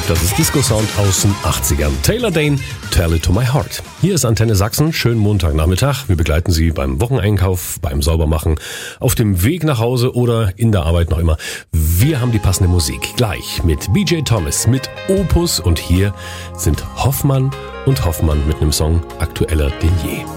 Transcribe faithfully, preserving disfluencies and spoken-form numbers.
Das ist Disco-Sound aus den achtzigern. Taylor Dayne, Tell It To My Heart. Hier ist Antenne Sachsen. Schönen Montagnachmittag. Wir begleiten Sie beim Wocheneinkauf, beim Saubermachen, auf dem Weg nach Hause oder in der Arbeit noch immer. Wir haben die passende Musik. Gleich mit B J Thomas, mit Opus. Und hier sind Hoffmann und Hoffmann mit einem Song aktueller denn je.